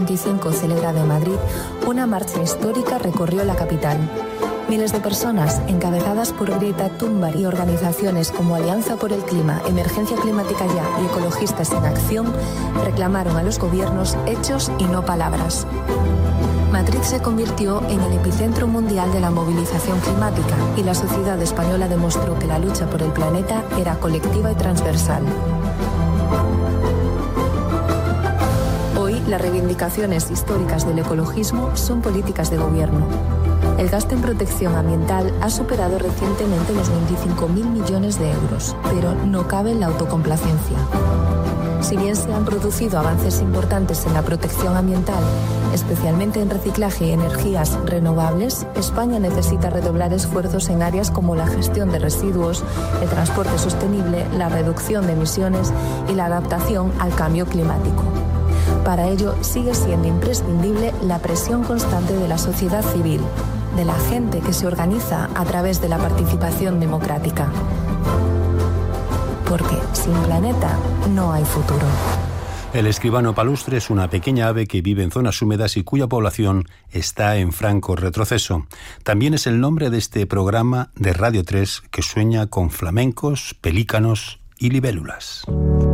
25, celebrada en Madrid, una marcha histórica recorrió la capital. Miles de personas, encabezadas por Greta Thunberg y organizaciones como Alianza por el Clima, Emergencia Climática Ya y Ecologistas en Acción, reclamaron a los gobiernos hechos y no palabras. Madrid se convirtió en el epicentro mundial de la movilización climática y la sociedad española demostró que la lucha por el planeta era colectiva y transversal. Hoy, las reivindicaciones históricas del ecologismo son políticas de gobierno. El gasto en protección ambiental ha superado recientemente los 25.000 millones de euros, pero no cabe en la autocomplacencia. Si bien se han producido avances importantes en la protección ambiental, especialmente en reciclaje y energías renovables, España necesita redoblar esfuerzos en áreas como la gestión de residuos, el transporte sostenible, la reducción de emisiones y la adaptación al cambio climático. Para ello, sigue siendo imprescindible la presión constante de la sociedad civil, de la gente que se organiza a través de la participación democrática. Porque sin planeta no hay futuro. El escribano palustre es una pequeña ave que vive en zonas húmedas y cuya población está en franco retroceso. También es el nombre de este programa de Radio 3 que sueña con flamencos, pelícanos y libélulas.